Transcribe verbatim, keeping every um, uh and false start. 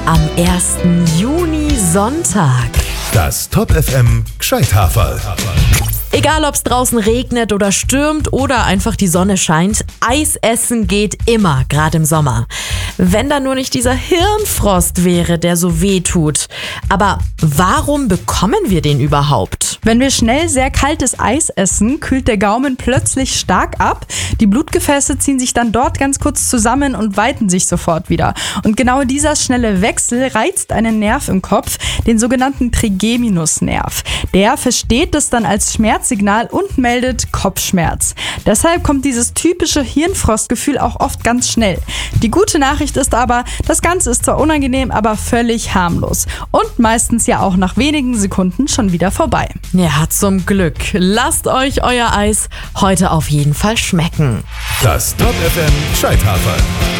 am ersten Juni Sonntag. Das Top F M Gscheithaferl. Egal, ob es draußen regnet oder stürmt oder einfach die Sonne scheint, Eis essen geht immer, gerade im Sommer. Wenn da nur nicht dieser Hirnfrost wäre, der so weh tut. Aber warum bekommen wir den überhaupt? Wenn wir schnell sehr kaltes Eis essen, kühlt der Gaumen plötzlich stark ab. Die Blutgefäße ziehen sich dann dort ganz kurz zusammen und weiten sich sofort wieder. Und genau dieser schnelle Wechsel reizt einen Nerv im Kopf, den sogenannten Trigeminusnerv. Der versteht es dann als Schmerzsignal und meldet Kopfschmerz. Deshalb kommt dieses typische Hirnfrostgefühl auch oft ganz schnell. Die gute Nachricht ist aber, das Ganze ist zwar unangenehm, aber völlig harmlos. Und meistens ja auch nach wenigen Sekunden schon wieder vorbei. Ja, zum Glück. Lasst euch euer Eis heute auf jeden Fall schmecken. Das Top F M Gscheithaferl.